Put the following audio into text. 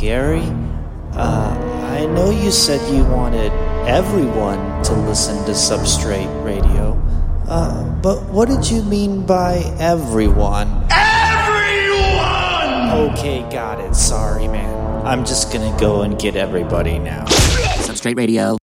Gary. I know you said you wanted everyone to listen to Substrate Radio. But what did you mean by everyone? Everyone! Okay, got it. Sorry, man. I'm just gonna go and get everybody now. Substrate Radio.